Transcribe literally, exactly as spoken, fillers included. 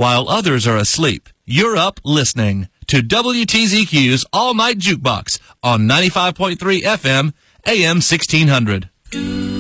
while others are asleep. You're up listening to W T Z Q's All Night Jukebox on ninety-five point three F M, A M sixteen hundred.